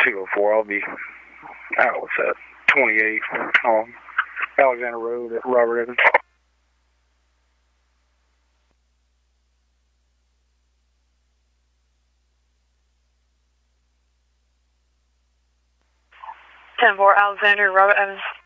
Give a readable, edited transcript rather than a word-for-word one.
204. I'll be out. What's that? 28 on Alexander Road at Robert Evans. Ten-4 Alexander, Robert Evans.